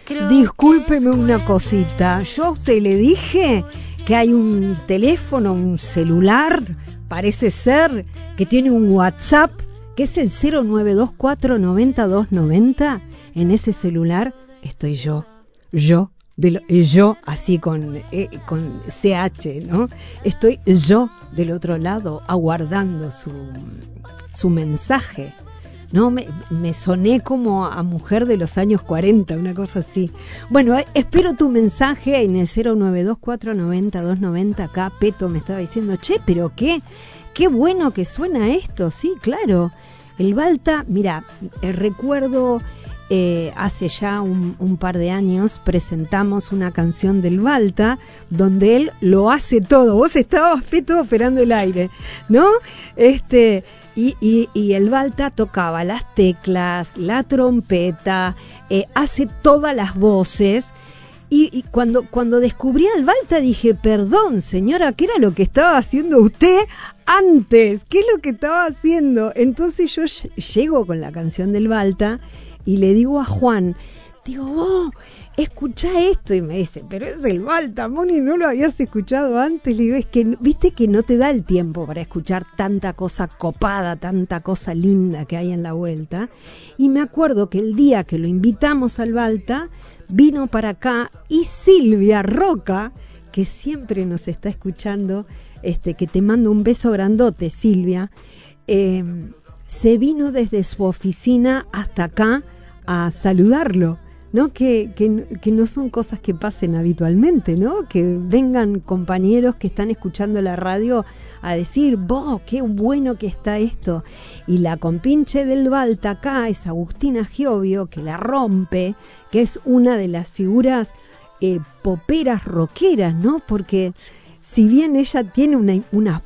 Discúlpeme una cosita. Yo a usted le dije que hay un teléfono, un celular, parece ser, que tiene un WhatsApp, que es el 0924902990. En ese celular estoy yo, así con CH, ¿no? Estoy yo del otro lado, aguardando su mensaje. No, me soné como a mujer de los años 40, una cosa así. Bueno, espero tu mensaje en el 0924902990. Acá Peto me estaba diciendo, che, pero qué bueno que suena esto. Sí, claro. El Balta, mira, recuerdo hace ya un par de años presentamos una canción del Balta donde él lo hace todo. Vos estabas, Peto, operando el aire, ¿no? Y el Balta tocaba las teclas, la trompeta, hace todas las voces. Y cuando descubrí al Balta dije, perdón, señora, ¿qué era lo que estaba haciendo usted antes? ¿Qué es lo que estaba haciendo? Entonces yo llego con la canción del Balta y le digo a Juan, vos, escuchá esto. Y me dice, pero es el Balta, Moni, ¿no lo habías escuchado antes? Le digo, es que viste que no te da el tiempo para escuchar tanta cosa copada, tanta cosa linda que hay en la vuelta. Y me acuerdo que el día que lo invitamos al Balta, vino para acá y Silvia Roca, que siempre nos está escuchando, que te mando un beso grandote, Silvia, se vino desde su oficina hasta acá a saludarlo, ¿no? Que no son cosas que pasen habitualmente, ¿no? Que vengan compañeros que están escuchando la radio a decir, vos, qué bueno que está esto. Y la compinche del Balta acá es Agustina Giovio, que la rompe, que es una de las figuras poperas rockeras, ¿no? Porque si bien ella tiene una